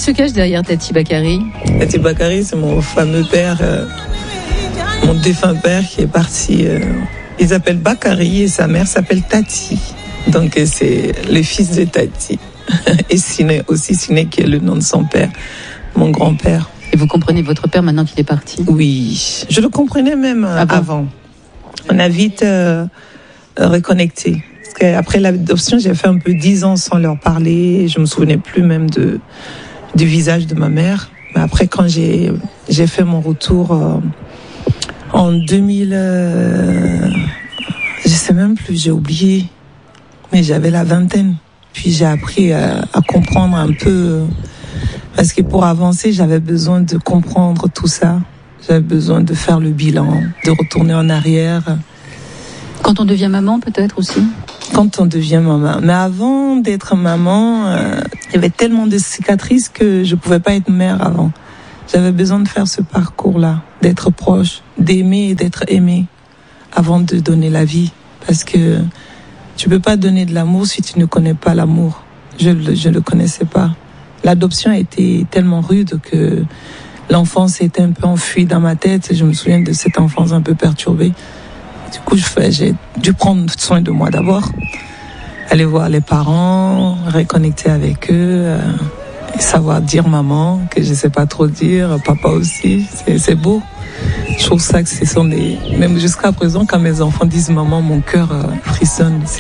se cache derrière Tati Bakary? Tati Bakary, c'est mon fameux père, mon défunt père qui est parti. Il s'appelle Bakary et sa mère s'appelle Tati. Donc c'est le fils de Tati. Et Siné aussi, Siné qui est le nom de son père, mon grand-père. Et vous comprenez votre père maintenant qu'il est parti? Oui, je le comprenais même avant. On a vite reconnecté. Parce qu'après l'adoption, j'ai fait un peu 10 ans sans leur parler. Je me souvenais plus même du visage de ma mère. Mais après, quand j'ai fait mon retour en 2000, je sais même plus, j'ai oublié. Mais j'avais la vingtaine. Puis j'ai appris à comprendre un peu. Parce que pour avancer, j'avais besoin de comprendre tout ça. J'avais besoin de faire le bilan, de retourner en arrière. Quand on devient maman, peut-être aussi? Quand on devient maman. Mais avant d'être maman, il y avait tellement de cicatrices que je pouvais pas être mère avant. J'avais besoin de faire ce parcours-là, d'être proche, d'aimer et d'être aimée avant de donner la vie. Parce que tu peux pas donner de l'amour si tu ne connais pas l'amour. Je le connaissais pas. L'adoption a été tellement rude que l'enfance était un peu enfuie dans ma tête. Et je me souviens de cette enfance un peu perturbée. Du coup, j'ai dû prendre soin de moi d'abord. Aller voir les parents, reconnecter avec eux, et savoir dire maman, que je sais pas trop dire, papa aussi. C'est beau. Je trouve ça que ce sont même jusqu'à présent, quand mes enfants disent maman, mon cœur frissonne.